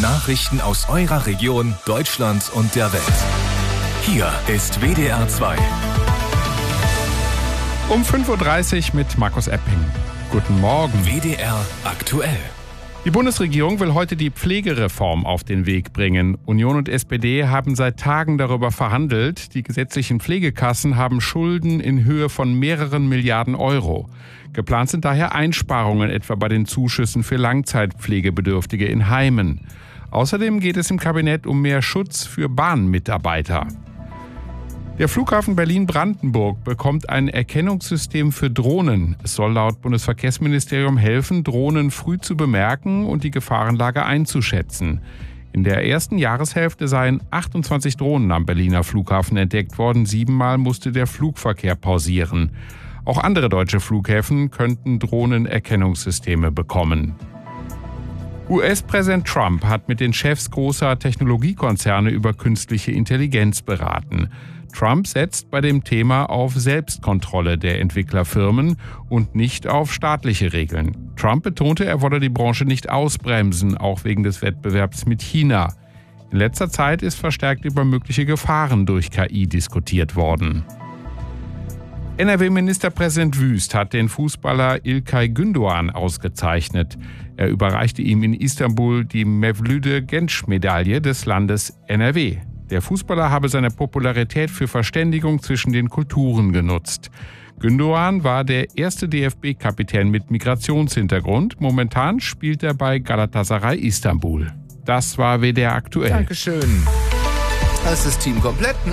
Nachrichten aus eurer Region, Deutschland und der Welt. Hier ist WDR 2. Um 5.30 Uhr mit Markus Epping. Guten Morgen. WDR aktuell. Die Bundesregierung will heute die Pflegereform auf den Weg bringen. Union und SPD haben seit Tagen darüber verhandelt. Die gesetzlichen Pflegekassen haben Schulden in Höhe von mehreren Milliarden Euro. Geplant sind daher Einsparungen, etwa bei den Zuschüssen für Langzeitpflegebedürftige in Heimen. Außerdem geht es im Kabinett um mehr Schutz für Bahnmitarbeiter. Der Flughafen Berlin-Brandenburg bekommt ein Erkennungssystem für Drohnen. Es soll laut Bundesverkehrsministerium helfen, Drohnen früh zu bemerken und die Gefahrenlage einzuschätzen. In der ersten Jahreshälfte seien 28 Drohnen am Berliner Flughafen entdeckt worden. 7-mal musste der Flugverkehr pausieren. Auch andere deutsche Flughäfen könnten Drohnenerkennungssysteme bekommen. US-Präsident Trump hat mit den Chefs großer Technologiekonzerne über künstliche Intelligenz beraten. Trump setzt bei dem Thema auf Selbstkontrolle der Entwicklerfirmen und nicht auf staatliche Regeln. Trump betonte, er wolle die Branche nicht ausbremsen, auch wegen des Wettbewerbs mit China. In letzter Zeit ist verstärkt über mögliche Gefahren durch KI diskutiert worden. NRW-Ministerpräsident Wüst hat den Fußballer İlkay Gündoğan ausgezeichnet. Er überreichte ihm in Istanbul die Mevlüt-Genç-Medaille des Landes NRW. Der Fußballer habe seine Popularität für Verständigung zwischen den Kulturen genutzt. Gündoğan war der erste DFB-Kapitän mit Migrationshintergrund. Momentan spielt er bei Galatasaray Istanbul. Das war WDR aktuell. Dankeschön. Das ist Team komplett.